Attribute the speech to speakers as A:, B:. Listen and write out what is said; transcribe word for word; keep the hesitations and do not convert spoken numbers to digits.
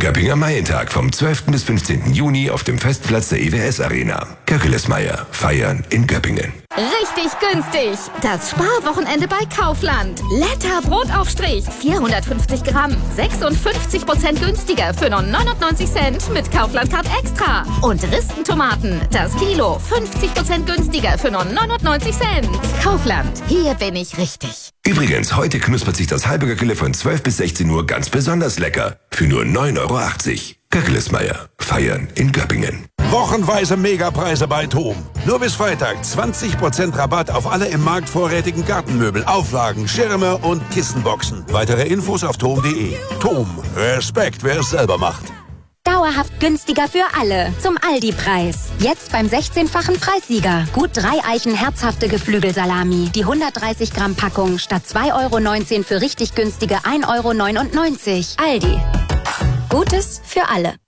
A: Göppinger Maientag vom zwölften bis fünfzehnten Juni auf dem Festplatz der I W S Arena. Göckelesmeier. Feiern in Göppingen.
B: Richtig günstig. Das Sparwochenende bei Kaufland. Letter Brotaufstrich. vierhundertfünfzig Gramm. sechsundfünfzig Prozent günstiger für nur neunundneunzig Cent mit Kaufland Card Extra. Und Ristentomaten. Das Kilo. fünfzig Prozent günstiger für nur neunundneunzig Cent. Kaufland. Hier bin ich richtig.
A: Übrigens, heute knuspert sich das halbe Göckele von zwölf bis sechzehn Uhr ganz besonders lecker. Für nur neun Euro achtzig. Göckelesmeier. Feiern in Göppingen.
C: Wochenweise Megapreise bei TOM. Nur bis Freitag zwanzig Prozent Rabatt auf alle im Markt vorrätigen Gartenmöbel, Auflagen, Schirme und Kissenboxen. Weitere Infos auf tom punkt de. TOM. Respekt, wer es selber macht.
D: Dauerhaft günstiger für alle. Zum Aldi-Preis. Jetzt beim sechzehnfachen Preissieger. Gut drei Eichen herzhafte Geflügelsalami. Die hundertdreißig Gramm Packung statt zwei Euro neunzehn für richtig günstige ein Euro neunundneunzig. Aldi. Gutes für alle.